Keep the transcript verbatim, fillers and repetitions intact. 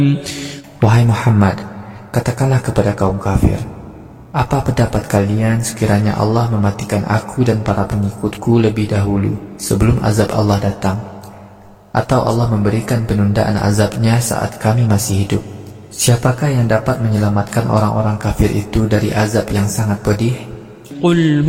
Wahai Muhammad, katakanlah kepada kaum kafir, apa pendapat kalian sekiranya Allah mematikan aku dan para pengikutku lebih dahulu sebelum azab Allah datang, atau Allah memberikan penundaan azabnya saat kami masih hidup? Siapakah yang dapat menyelamatkan orang-orang kafir itu dari azab yang sangat pedih? قل